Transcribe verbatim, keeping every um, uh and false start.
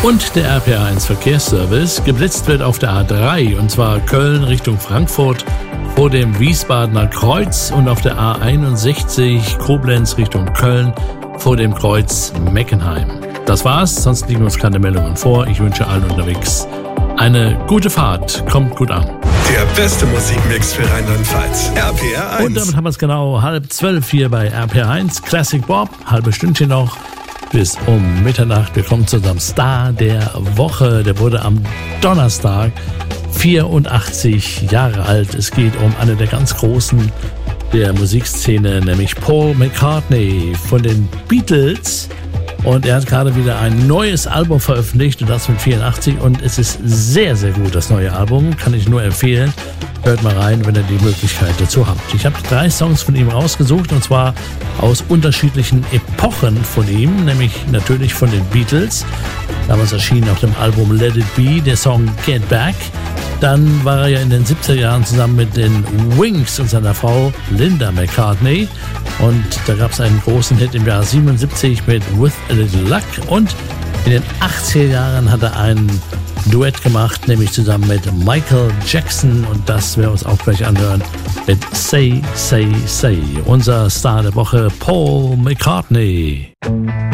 Und der R P R eins Verkehrsservice. Geblitzt wird auf der A drei, und zwar Köln Richtung Frankfurt vor dem Wiesbadener Kreuz und auf der A einundsechzig Koblenz Richtung Köln vor dem Kreuz Meckenheim. Das war's, sonst liegen uns keine Meldungen vor. Ich wünsche allen unterwegs eine gute Fahrt. Kommt gut an. Der beste Musikmix für Rheinland-Pfalz. R P R eins. Und damit haben wir es genau halb zwölf hier bei R P R eins. Classic Bob, halbe Stündchen noch bis um Mitternacht. Wir kommen zu unserem Star der Woche. Der wurde am Donnerstag vierundachtzig Jahre alt. Es geht um eine der ganz Großen der Musikszene, nämlich Paul McCartney von den Beatles. Und er hat gerade wieder ein neues Album veröffentlicht, und das mit vierundachtzig. Und es ist sehr, sehr gut, das neue Album. Kann ich nur empfehlen. Hört mal rein, wenn ihr die Möglichkeit dazu habt. Ich habe drei Songs von ihm rausgesucht, und zwar aus unterschiedlichen Epochen von ihm. Nämlich natürlich von den Beatles. Damals erschienen auf dem Album Let It Be der Song Get Back. Dann war er ja in den siebziger Jahren zusammen mit den Wings und seiner Frau Linda McCartney. Und da gab es einen großen Hit im Jahr siebenundsiebzig mit With a Little Luck. Und in den achtziger Jahren hat er einen Duett gemacht, nämlich zusammen mit Michael Jackson. Und das werden wir uns auch gleich anhören mit Say, Say, Say. Unser Star der Woche, Paul McCartney.